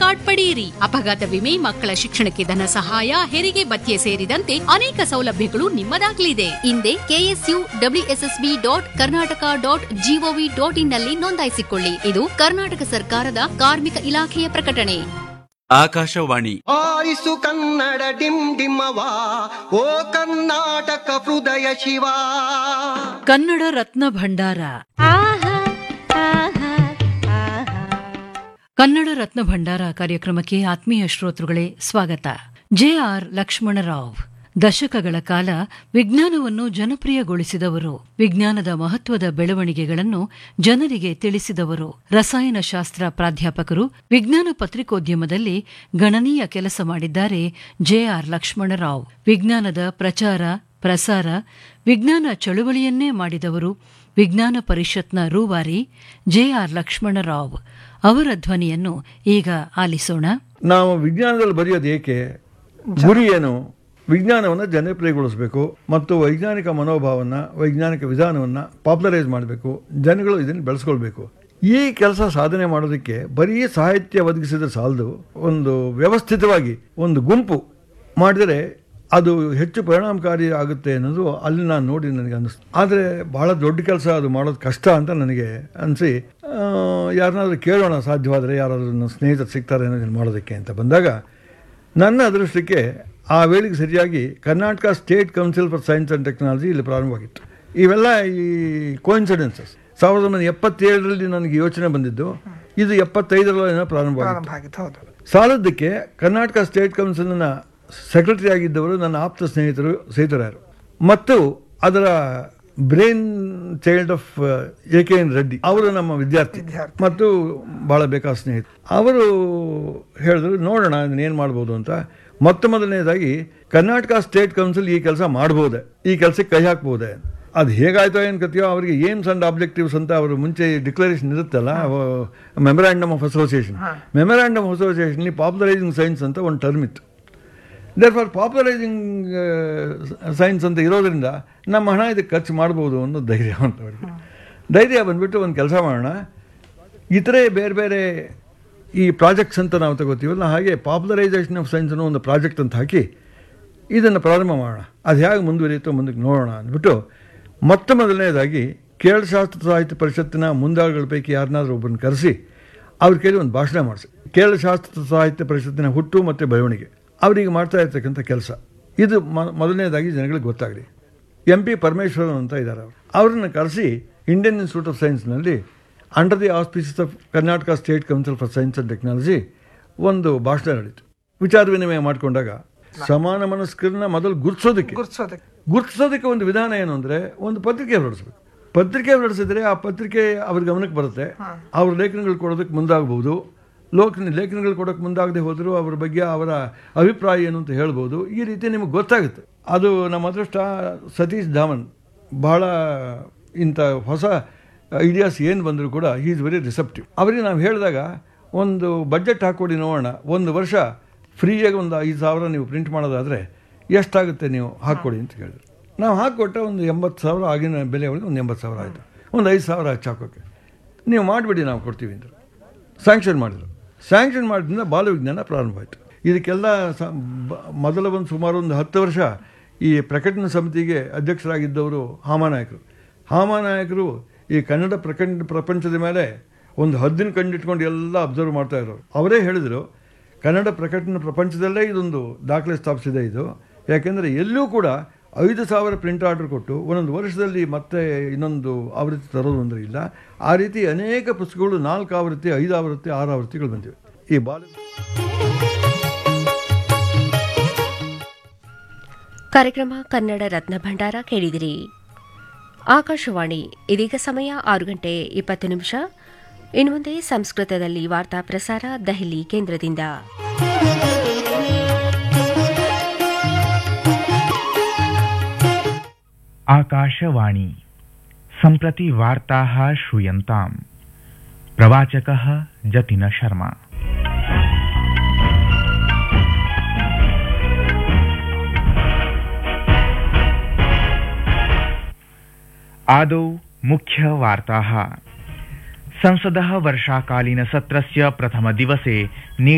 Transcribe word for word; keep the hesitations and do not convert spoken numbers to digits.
Card ಪಡೆಯಿರಿ. ಅಪಘಾತ ವಿಮೆ, ಮಕ್ಕಳ ಶಿಕ್ಷಣಕ್ಕೆ ಧನ ಸಹಾಯ, ಹೆರಿಗೆ ಭತ್ಯೆ ಸೇರಿದಂತೆ ಅನೇಕ ಸೌಲಭ್ಯಗಳು ನಿಮ್ಮದಾಗಲಿದೆ. ಹಿಂದೆ KSU WSSB dot Karnataka dot gov dot in ನಲ್ಲಿ ನೋಂದಾಯಿಸಿಕೊಳ್ಳಿ. ಇದು ಕರ್ನಾಟಕ ಸರ್ಕಾರದ ಕಾರ್ಮಿಕ ಇಲಾಖೆಯ ಪ್ರಕಟಣೆ. ಆಕಾಶವಾಣಿ. ಆರಿಸು ಕನ್ನಡ ಡಿಮ್ ಡಿಮ್ಮವಾ, ಓ ಕರ್ನಾಟಕ ಹೃದಯ ಶಿವ. ಕನ್ನಡ ರತ್ನ ಭಂಡಾರ. ಕನ್ನಡ ರತ್ನ ಭಂಡಾರ ಕಾರ್ಯಕ್ರಮಕ್ಕೆ ಆತ್ಮೀಯ ಶ್ರೋತೃಗಳೇ ಸ್ವಾಗತ. ಜೆ ಆರ್ ಲಕ್ಷ್ಮಣರಾವ್ ದಶಕಗಳ ಕಾಲ ವಿಜ್ಞಾನವನ್ನು ಜನಪ್ರಿಯಗೊಳಿಸಿದವರು, ವಿಜ್ಞಾನದ ಮಹತ್ವದ ಬೆಳವಣಿಗೆಗಳನ್ನು ಜನರಿಗೆ ತಿಳಿಸಿದವರು. ರಸಾಯನಶಾಸ್ತ್ರ ಪ್ರಾಧ್ಯಾಪಕರು, ವಿಜ್ಞಾನ ಪತ್ರಿಕೋದ್ಯಮದಲ್ಲಿ ಗಣನೀಯ ಕೆಲಸ ಮಾಡಿದ್ದಾರೆ ಜೆ ಆರ್ ಲಕ್ಷ್ಮಣರಾವ್. ವಿಜ್ಞಾನದ ಪ್ರಚಾರ ಪ್ರಸಾರ, ವಿಜ್ಞಾನ ಚಳುವಳಿಯನ್ನೇ ಮಾಡಿದವರು. ವಿಜ್ಞಾನ ಪರಿಷತ್ನ ರೂವಾರಿ ಜೆ ಆರ್ ಲಕ್ಷ್ಮಣರಾವ್ ಅವರ ಧ್ವನಿಯನ್ನು ಈಗ ಆಲಿಸೋಣ. ನಾವು ವಿಜ್ಞಾನದಲ್ಲಿ ಬರೆಯೋದು ಏಕೆ, ಗುರಿ ಏನು? ವಿಜ್ಞಾನವನ್ನು ಜನಪ್ರಿಯಗೊಳಿಸಬೇಕು ಮತ್ತು ವೈಜ್ಞಾನಿಕ ಮನೋಭಾವವನ್ನು, ವೈಜ್ಞಾನಿಕ ವಿಧಾನವನ್ನು ಪಾಪ್ಯುಲರೈಸ್ ಮಾಡಬೇಕು. ಜನಗಳು ಇದನ್ನು ಬೆಳೆಸ್ಕೊಳ್ಬೇಕು. ಈ ಕೆಲಸ ಸಾಧನೆ ಮಾಡೋದಕ್ಕೆ ಬರೀ ಸಾಹಿತ್ಯ ಒದಗಿಸಿದ್ರೆ ಸಾಲದು. ಒಂದು ವ್ಯವಸ್ಥಿತವಾಗಿ ಒಂದು ಗುಂಪು ಮಾಡಿದರೆ ಅದು ಹೆಚ್ಚು ಪರಿಣಾಮಕಾರಿ ಆಗುತ್ತೆ ಅನ್ನೋದು ಅಲ್ಲಿ ನಾನು ನೋಡಿ ನನಗೆ ಅನ್ನಿಸ್ತು. ಆದರೆ ಭಾಳ ದೊಡ್ಡ ಕೆಲಸ ಅದು ಮಾಡೋದು ಕಷ್ಟ ಅಂತ ನನಗೆ ಅನಿಸಿ, ಯಾರನ್ನಾದ್ರೂ ಕೇಳೋಣ ಸಾಧ್ಯವಾದರೆ, ಯಾರಾದರೂ ನನ್ನ ಸ್ನೇಹಿತರು ಸಿಗ್ತಾರೆ ಅನ್ನೋದನ್ನು ಮಾಡೋದಕ್ಕೆ ಅಂತ ಬಂದಾಗ ನನ್ನ ಅದೃಷ್ಟಕ್ಕೆ ಆ ವೇಳೆಗೆ ಸರಿಯಾಗಿ Karnataka state council for science and technology ಇಲ್ಲಿ ಪ್ರಾರಂಭವಾಗಿತ್ತು. ಇವೆಲ್ಲ ಈ ಕೋಇನ್ಸಿಡೆನ್ಸಸ್. ಸಾವಿರದ ಒಂಬೈನೂರ ಎಪ್ಪತ್ತೇಳರಲ್ಲಿ ನನಗೆ ಯೋಚನೆ ಬಂದಿದ್ದು, ಇದು ಎಪ್ಪತ್ತೈದರಲ್ಲಿ ಪ್ರಾರಂಭವಾಗಿತ್ತು. ಸಾಲದ್ದಕ್ಕೆ ಕರ್ನಾಟಕ ಸ್ಟೇಟ್ ಕೌನ್ಸಿಲ್ನ ಸೆಕ್ರೆಟರಿ ಆಗಿದ್ದವರು ನನ್ನ ಆಪ್ತ ಸ್ನೇಹಿತರು ಸೇತುರಾಯರು ಮತ್ತು ಅದರ brain child of A K N Reddy ಅವರು ನಮ್ಮ ವಿದ್ಯಾರ್ಥಿ ಮತ್ತು ಭಾಳ ಬೇಕಾದ ಸ್ನೇಹಿತರು. ಅವರು ಹೇಳಿದ್ರು, ನೋಡೋಣ ಏನು ಮಾಡ್ಬೋದು ಅಂತ. ಮೊತ್ತ ಮೊದಲನೇದಾಗಿ ಕರ್ನಾಟಕ ಸ್ಟೇಟ್ ಕೌನ್ಸಿಲ್ ಈ ಕೆಲಸ ಮಾಡ್ಬೋದೆ, ಈ ಕೆಲಸಕ್ಕೆ ಕೈ ಹಾಕ್ಬೋದೆ. ಅದು ಹೇಗಾಯ್ತೋ ಏನು ಕಥೆಯೋ, ಅವರಿಗೆ ಏಮ್ಸ್ ಆ್ಯಂಡ್ ಆಬ್ಜೆಕ್ಟಿವ್ಸ್ ಅಂತ ಅವರು ಮುಂಚೆ ಡಿಕ್ಲರೇಷನ್ ಇರುತ್ತಲ್ಲ, memorandum of association. Memorandum of ಅಸೋಸಿಯೇಷನ್ಲಿ popularising science ಅಂತ ಒಂದು ಟರ್ಮ್ ಇತ್ತು. ದೇರ್ ಫಾರ್ ಪಾಪ್ಯುಲರೈಸಿಂಗ್ ಸೈನ್ಸ್ ಅಂತ ಇರೋದ್ರಿಂದ ನಮ್ಮ ಹಣ ಇದಕ್ಕೆ ಖರ್ಚು ಮಾಡ್ಬೋದು ಅನ್ನೋ ಧೈರ್ಯ ಅಂತ ಅವರಿಗೆ. ಧೈರ್ಯ ಬಂದುಬಿಟ್ಟು ಒಂದು ಕೆಲಸ ಮಾಡೋಣ, ಇತರೆ ಬೇರೆ ಬೇರೆ ಈ ಪ್ರಾಜೆಕ್ಟ್ಸ್ ಅಂತ ನಾವು ತಗೋತೀವಲ್ಲ, ಹಾಗೆ ಪಾಪ್ಯುಲರೈಸೇಷನ್ ಆಫ್ ಸೈನ್ಸ್ ಅನ್ನೋ ಒಂದು ಪ್ರಾಜೆಕ್ಟ್ ಅಂತ ಹಾಕಿ ಇದನ್ನು ಪ್ರಾರಂಭ ಮಾಡೋಣ. ಅದು ಹೇಗೆ ಮುಂದುವರಿಯುತ್ತೋ ಮುಂದಕ್ಕೆ ನೋಡೋಣ ಅಂದ್ಬಿಟ್ಟು ಮೊತ್ತ ಮೊದಲನೇದಾಗಿ ಕೇರಳ ಶಾಸ್ತ್ರ ಸಾಹಿತ್ಯ ಪರಿಷತ್ತಿನ ಮುಂದಾಳುಗಳ ಪೈಕಿ ಯಾರನ್ನಾದ್ರೂ ಒಬ್ಬರನ್ನು ಕರೆಸಿ ಅವ್ರ ಕೈಲಿ ಒಂದು ಭಾಷಣ ಮಾಡಿಸಿ, ಕೇರಳ ಶಾಸ್ತ್ರ ಸಾಹಿತ್ಯ ಪರಿಷತ್ತಿನ ಹುಟ್ಟು ಮತ್ತು ಬೆಳವಣಿಗೆ ಅವರಿಗೆ ಮಾಡ್ತಾ ಇರ್ತಕ್ಕಂಥ ಕೆಲಸ ಇದು ಮೊದಲನೇದಾಗಿ ಜನಗಳಿಗೆ ಗೊತ್ತಾಗಲಿ. ಎಂ ಪಿ ಪರಮೇಶ್ವರನ್ ಅಂತ ಇದ್ದಾರೆ, ಅವರು ಅವರನ್ನು ಕರೆಸಿ Indian institute of ಸೈನ್ಸ್ನಲ್ಲಿ under the ಆಸ್ಪಿಸಸ್ of Karnataka state council for science and technology ಒಂದು ಭಾಷಣ ನಡೀತು. ವಿಚಾರ ವಿನಿಮಯ ಮಾಡಿಕೊಂಡಾಗ ಸಮಾನ ಮನಸ್ಕರನ್ನ ಮೊದಲು ಗುರುತಿಸೋದಕ್ಕೆ ಗುರುತಿಸೋದಕ್ಕೆ ಒಂದು ವಿಧಾನ ಏನು ಅಂದರೆ, ಒಂದು ಪತ್ರಿಕೆ ಹೊರಡಿಸ್ಬೇಕು. ಪತ್ರಿಕೆ ಹೊರಡಿಸಿದ್ರೆ ಆ ಪತ್ರಿಕೆ ಅವ್ರ ಗಮನಕ್ಕೆ ಬರುತ್ತೆ, ಅವ್ರ ಲೇಖನಗಳು ಕೊಡೋದಕ್ಕೆ ಮುಂದಾಗ್ಬೋದು. ಲೋಕ ಲೇಖನಗಳು ಕೊಡೋಕ್ಕೆ ಮುಂದಾಗದೆ ಹೋದರೂ ಅವ್ರ ಬಗ್ಗೆ ಅವರ ಅಭಿಪ್ರಾಯ ಏನು ಅಂತ ಹೇಳ್ಬೋದು. ಈ ರೀತಿ ನಿಮಗೆ ಗೊತ್ತಾಗುತ್ತೆ. ಅದು ನಮ್ಮ ಅದೃಷ್ಟ. ಸತೀಶ್ ಧಾಮನ್ ಭಾಳ ಇಂಥ ಹೊಸ ಐಡಿಯಾಸ್ ಏನು ಬಂದರೂ ಕೂಡ ಹಿ ಈಸ್ ವೆರಿ ರಿಸೆಪ್ಟಿವ್. ಅವರಿಗೆ ನಾವು ಹೇಳಿದಾಗ ಒಂದು ಬಜೆಟ್ ಹಾಕ್ಕೊಡಿ ನೋಡೋಣ, ಒಂದು ವರ್ಷ ಫ್ರೀಯಾಗಿ ಒಂದು ಐದು ಸಾವಿರ ನೀವು ಪ್ರಿಂಟ್ ಮಾಡೋದಾದರೆ ಎಷ್ಟಾಗುತ್ತೆ ನೀವು ಹಾಕ್ಕೊಡಿ ಅಂತ ಹೇಳಿದ್ರು. ನಾವು ಹಾಕ್ಕೊಟ್ಟೆ ಒಂದು ಎಂಬತ್ತು ಸಾವಿರ, ಆಗಿನ ಬೆಲೆ ಒಳಗೆ ಒಂದು ಎಂಬತ್ತು ಸಾವಿರ ಆಯಿತು. ಒಂದು ಐದು ಸಾವಿರ ಹಚ್ಚಿ ಹಾಕೋಕ್ಕೆ ನೀವು ಮಾಡಿಬಿಡಿ, ನಾವು ಕೊಡ್ತೀವಿ ಅಂತ ಸ್ಯಾಂಕ್ಷನ್ ಮಾಡಿದರು. ಸ್ಯಾಂಕ್ಷನ್ ಮಾಡಿದ್ರಿಂದ ಬಾಲವಿಜ್ಞಾನ ಪ್ರಾರಂಭ ಆಯಿತು. ಇದಕ್ಕೆಲ್ಲ ಸ ಮೊದಲ ಒಂದು ಸುಮಾರು ಒಂದು ಹತ್ತು ವರ್ಷ ಈ ಪ್ರಕಟಣಾ ಸಮಿತಿಗೆ ಅಧ್ಯಕ್ಷರಾಗಿದ್ದವರು ಹಾಮಾನಾಯಕರು. ಹಾಮಾನಾಯಕರು ಈ ಕನ್ನಡ ಪ್ರಕಟ ಪ್ರಪಂಚದ ಮೇಲೆ ಒಂದು ಹದ್ದಿನ ಕಂಡಿಟ್ಕೊಂಡು ಎಲ್ಲ ಅಬ್ಸರ್ವ್ ಮಾಡ್ತಾ ಇರೋರು. ಅವರೇ ಹೇಳಿದರು, ಕನ್ನಡ ಪ್ರಕಟಣಾ ಪ್ರಪಂಚದಲ್ಲೇ ಇದೊಂದು ದಾಖಲೆ ಸ್ಥಾಪಿಸಿದೆ ಇದು. ಯಾಕೆಂದರೆ ಎಲ್ಲೂ ಕೂಡ ಐದು ಸಾವಿರ ಪ್ರಿಂಟ್ ಆರ್ಡರ್ ಕೊಟ್ಟು ಒಂದೊಂದು ವರ್ಷದಲ್ಲಿ ಮತ್ತೆ ಇನ್ನೊಂದು ಆವೃತ್ತಿ ತರೋದು ಅಂದರೆ ಇಲ್ಲ. ಆ ರೀತಿ ಅನೇಕ ಪುಸ್ತಕಗಳು ನಾಲ್ಕು ಆವೃತ್ತಿ, ಐದು ಆವೃತ್ತಿ, ಆರು ಆವೃತ್ತಿಗಳು ಬಂದಿವೆ. ಈ ಬಾಲ ಕಾರ್ಯಕ್ರಮ ಕನ್ನಡ ರತ್ನ ಭಂಡಾರ ಕೇಳಿದಿರಿ. ಆಕಾಶವಾಣಿ. ಇದೀಗ ಸಮಯ ಆರು ಗಂಟೆ ಇಪ್ಪತ್ತು ನಿಮಿಷ. ಇನ್ನು ಮುಂದೆ ಸಂಸ್ಕೃತದಲ್ಲಿ ವಾರ್ತಾ ಪ್ರಸಾರ ದೆಹಲಿ ಕೇಂದ್ರದಿಂದ. आकाशवाणी सम्प्रति वार्ताः श्रूयन्ताम्। प्रवाचकः जतिन शर्मा। आदौ मुख्यवार्ताः। संसदः वर्षाकालीनसत्रस्य प्रथमदिवसे